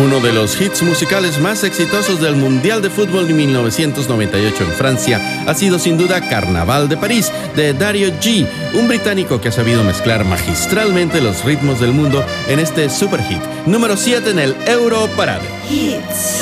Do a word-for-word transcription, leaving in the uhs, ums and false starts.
Uno de los hits musicales más exitosos del Mundial de Fútbol de mil novecientos noventa y ocho en Francia ha sido sin duda Carnaval de París, de Dario G., un británico que ha sabido mezclar magistralmente los ritmos del mundo en este superhit, número siete en el Europarade. Hits.